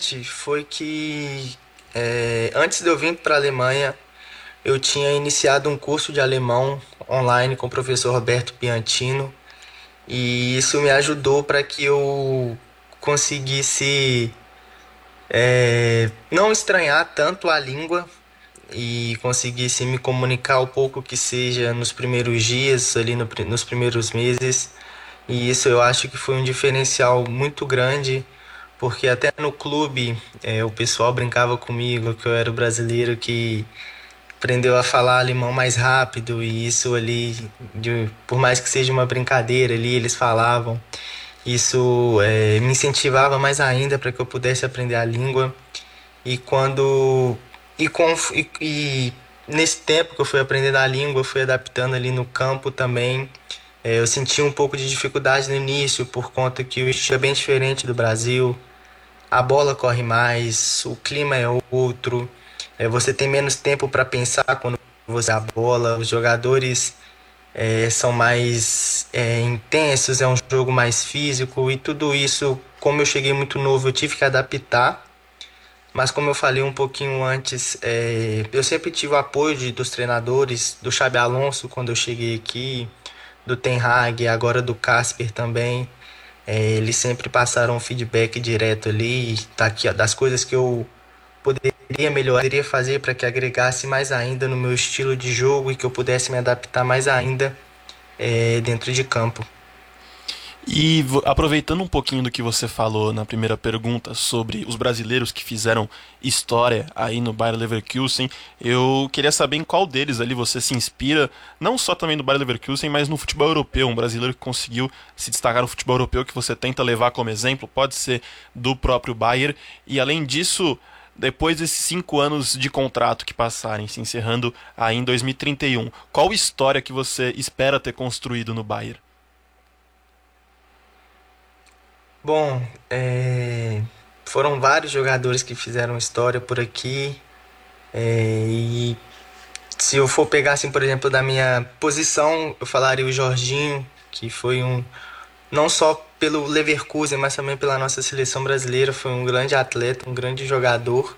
interessante foi que antes de eu vir para a Alemanha, eu tinha iniciado um curso de alemão online com o professor Roberto Piantino e isso me ajudou para que eu conseguisse não estranhar tanto a língua e conseguisse me comunicar o pouco que seja nos primeiros dias, ali nos primeiros meses. E isso eu acho que foi um diferencial muito grande, porque até no clube o pessoal brincava comigo que eu era o brasileiro que aprendeu a falar alemão mais rápido, e isso ali, por mais que seja uma brincadeira ali, eles falavam. Isso me incentivava mais ainda para que eu pudesse aprender a língua. E quando e nesse tempo que eu fui aprendendo a língua, eu fui adaptando ali no campo também. Eu senti um pouco de dificuldade no início por conta que o estilo é bem diferente do Brasil. A bola corre mais, o clima é outro. Você tem menos tempo para pensar quando você a bola. Os jogadores são mais intensos, é um jogo mais físico e tudo isso. Como eu cheguei muito novo, eu tive que adaptar. Mas como eu falei um pouquinho antes, eu sempre tive o apoio dos treinadores, do Xabi Alonso quando eu cheguei aqui, do Ten Hag, agora do Casper também. Eles sempre passaram um feedback direto ali, tá aqui, ó, das coisas que eu poderia melhorar, poderia fazer para que agregasse mais ainda no meu estilo de jogo e que eu pudesse me adaptar mais ainda dentro de campo. E aproveitando um pouquinho do que você falou na primeira pergunta sobre os brasileiros que fizeram história aí no Bayer Leverkusen, eu queria saber em qual deles ali você se inspira, não só também no Bayer Leverkusen, mas no futebol europeu, um brasileiro que conseguiu se destacar no futebol europeu que você tenta levar como exemplo, pode ser do próprio Bayer, e além disso, depois desses 5 anos de contrato que passarem, se encerrando aí em 2031, qual história que você espera ter construído no Bayer? Bom, foram vários jogadores que fizeram história por aqui. E se eu for pegar, assim, por exemplo, da minha posição, eu falaria o Jorginho, que foi não só pelo Leverkusen, mas também pela nossa seleção brasileira, foi um grande atleta, um grande jogador.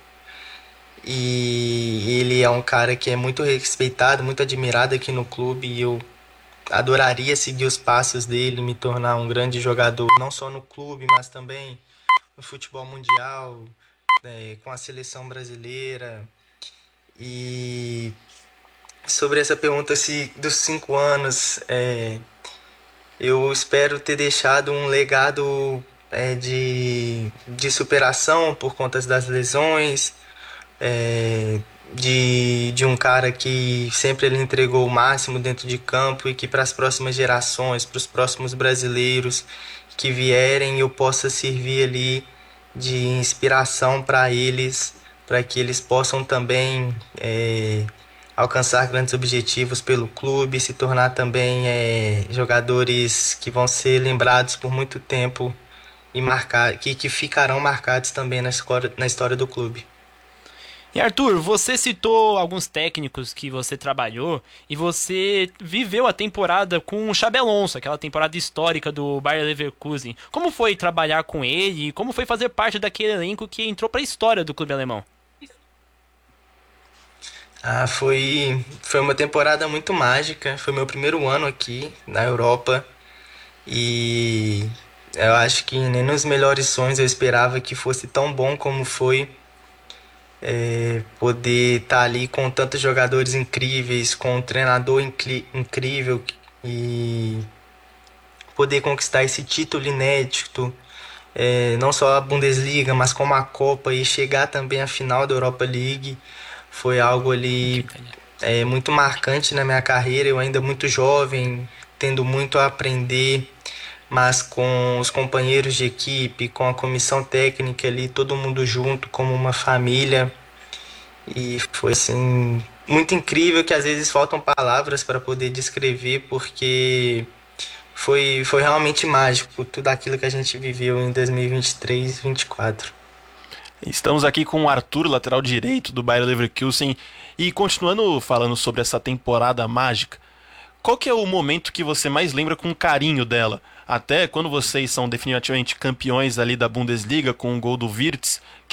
E ele é um cara que é muito respeitado, muito admirado aqui no clube, e eu adoraria seguir os passos dele, me tornar um grande jogador, não só no clube, mas também no futebol mundial, com a seleção brasileira. E sobre essa pergunta se dos 5 anos, eu espero ter deixado um legado de superação por conta das lesões, é, de um cara que sempre ele entregou o máximo dentro de campo e que para as próximas gerações, para os próximos brasileiros que vierem, eu possa servir ali de inspiração para eles, para que eles possam também alcançar grandes objetivos pelo clube, se tornar também jogadores que vão ser lembrados por muito tempo e que ficarão marcados também na história do clube. E Arthur, você citou alguns técnicos que você trabalhou e você viveu a temporada com o Xabi Alonso, aquela temporada histórica do Bayer Leverkusen. Como foi trabalhar com ele e como foi fazer parte daquele elenco que entrou para a história do clube alemão? Foi uma temporada muito mágica. Foi meu primeiro ano aqui na Europa e eu acho que nem nos melhores sonhos eu esperava que fosse tão bom como foi. Poder estar ali com tantos jogadores incríveis, com um treinador incrível e poder conquistar esse título inédito, não só a Bundesliga, mas como a Copa e chegar também à final da Europa League, foi algo ali muito marcante na minha carreira. Eu ainda muito jovem, tendo muito a aprender, mas com os companheiros de equipe, com a comissão técnica ali, todo mundo junto como uma família. E foi assim muito incrível que às vezes faltam palavras para poder descrever, porque foi realmente mágico tudo aquilo que a gente viveu em 2023 e 2024. Estamos aqui com o Arthur, lateral direito do Bayer Leverkusen, e continuando falando sobre essa temporada mágica, qual que é o momento que você mais lembra com carinho dela? Até quando vocês são definitivamente campeões ali da Bundesliga com o gol do Wirtz,